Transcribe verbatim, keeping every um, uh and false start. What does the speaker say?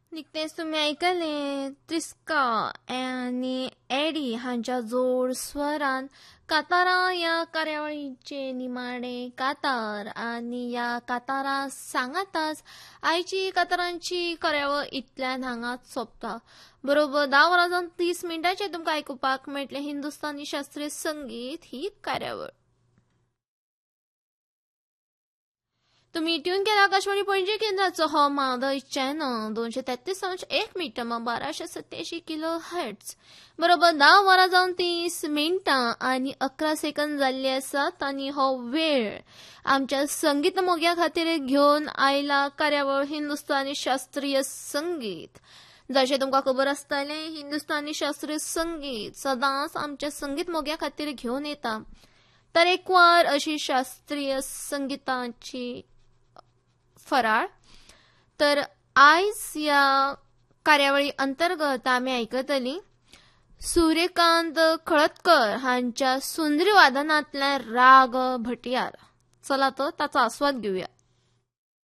निकतेच तुम्ही ऐकले त्रिस्का आणि एडी हांच्या जोड स्वरान कातारा या कार्यावळीचे निमाणे कातार आणि या कातारा सांगाताच आयची कातारांची कार्यावळ इतल्यान हांगाच सोंपता. बरोबर धा वरां तीस मिनटांचे तुमकां आयकुपाक मेळटले हिंदुस्थानी शास्त्रीय संगीत ही कार्यावळ. तुम्ही ट्यून केला आकाशवाणी पणजी केंद्राचो हो मादय चॅनल दोनशे तेहतीस अंश एक मीटर बाराशे सत्याऐंशी किलो हर्ट्ज. बरोबर धा वरां जावन तीस मिनटां आणि अकरा सेकंद जाल्ली आसात आणि हो वेळ आमच्या संगीत मोग्या खातीर घेवन आयला कार्यावळ हिंदुस्थानी शास्त्रीय संगीत. जशें तुमकां खबर आसतलें हिंदुस्थानी शास्त्रीय संगीत सदांच आमच्या संगीत मोग्या खातीर घेवन येता. तरेकवार अशी शास्त्रीय संगीताची फराळ. तर आयज या कार्यावळी अंतर्गत आमी आयकतली सूर्यकांत खळदकर हांच्या सुंद्री वादनांतल्यान राग भटियार. चला तर ताचो आस्वाद घेवया.